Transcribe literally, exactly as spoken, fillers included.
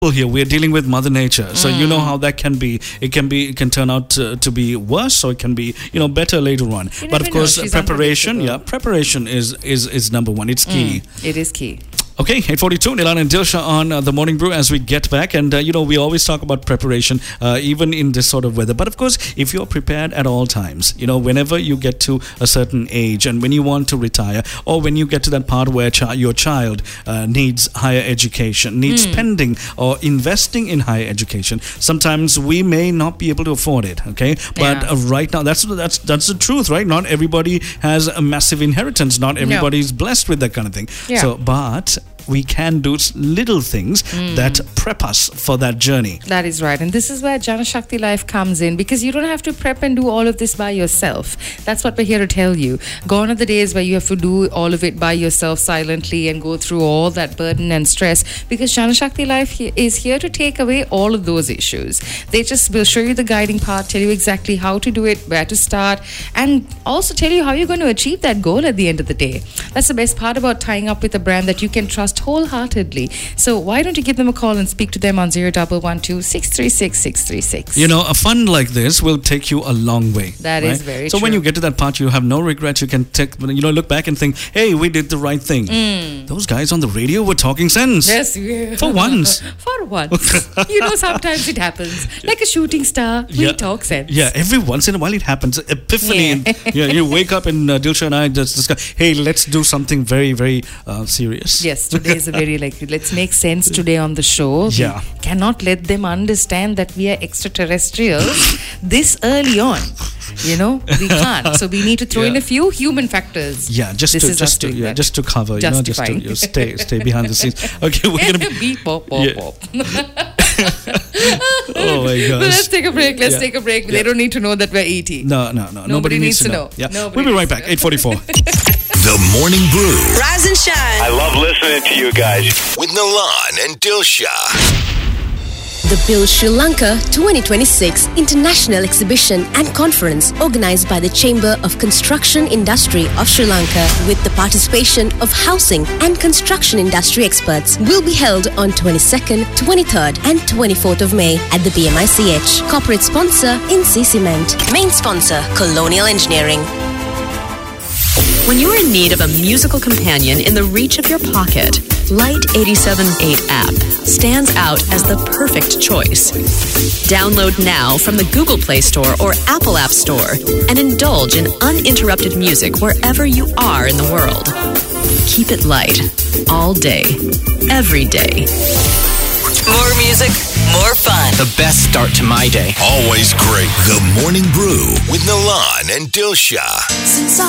here we're dealing with Mother Nature, so mm. you know how that can be. It can be, it can turn out to, to be worse, or it can be, you know, better later on. You but of course, preparation, yeah, preparation is is is number one. It's key. Mm. It is key. Okay, eight forty-two, Nilan and Dilsha on uh, the Morning Brew as we get back. And, uh, you know, we always talk about preparation, uh, even in this sort of weather. But, of course, if you're prepared at all times, you know, whenever you get to a certain age and when you want to retire, or when you get to that part where chi- your child uh, needs higher education, needs mm. spending or investing in higher education, sometimes we may not be able to afford it, okay? But yeah. uh, right now, that's, that's, that's the truth, right? Not everybody has a massive inheritance. Not everybody's no. blessed with that kind of thing. Yeah. So, but we can do little things mm. that prep us for that journey. That is right. And this is where Janashakti Life comes in, because you don't have to prep and do all of this by yourself. That's what we're here to tell you. Gone are the days where you have to do all of it by yourself silently and go through all that burden and stress, because Janashakti Life is here to take away all of those issues. They just will show you the guiding path, tell you exactly how to do it, where to start, and also tell you how you're going to achieve that goal at the end of the day. That's the best part about tying up with a brand that you can trust wholeheartedly. So why don't you give them a call and speak to them on zero one one two, six three six, six three six. You know, a fund like this will take you a long way. That right? is very so true. So when you get to that part, you have no regrets. You can take, you know, look back and think, hey, we did the right thing. Mm. Those guys on the radio were talking sense. Yes, yeah. For once. For once. You know, sometimes it happens. Like a shooting star, we yeah. talk sense. Yeah, every once in a while it happens. Epiphany. Yeah. And, yeah, you wake up and uh, Dilsha and I just discuss, hey, let's do something very, very uh, serious. Yes, today is a very, like, let's make sense today on the show. Yeah. We cannot let them understand that we are extraterrestrials this early on. You know, we can't. So we need to throw yeah. in a few human factors. Yeah, just this to is just to yeah, just to cover, you know, just to you know, stay stay behind the scenes. Okay, we're gonna be beep pop pop yeah. pop. Oh my gosh. Let's take a break. Let's yeah. take a break. Yeah. They don't need to know that we're E T. No, no, no. Nobody, Nobody needs, needs to know. know. Yeah. Nobody we'll be right back. eight forty-four. The Morning Brew. Rise and shine. I love listening to you guys. With Nilan and Dilsha. The Build Sri Lanka twenty twenty-six International Exhibition and Conference, organized by the Chamber of Construction Industry of Sri Lanka with the participation of housing and construction industry experts, will be held on twenty-second, twenty-third and twenty-fourth of May at the B M I C H. Corporate sponsor, Insi Cement. Main sponsor, Colonial Engineering. When you're in need of a musical companion in the reach of your pocket, Light eighty-seven point eight app stands out as the perfect choice. Download now from the Google Play Store or Apple App Store and indulge in uninterrupted music wherever you are in the world. Keep it light, all day, every day. More music, more fun. The best start to my day. Always great. The Morning Brew with Nilan and Dilsha. Since